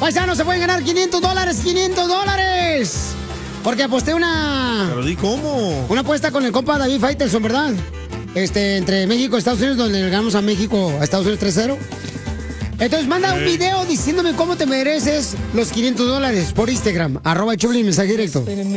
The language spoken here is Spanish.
Paisanos, se pueden ganar $500, $500. Porque aposté Pero di cómo. una apuesta con el compa David Faitelson, ¿verdad? Entre México y Estados Unidos, donde le ganamos a México, a Estados Unidos 3-0. Entonces manda un video diciéndome cómo te mereces los $500 por Instagram, @el Choplin, mensaje directo.